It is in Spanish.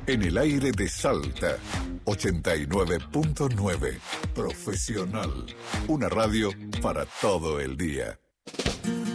En el aire de Salta, 89.9. Profesional. Una radio para todo el día.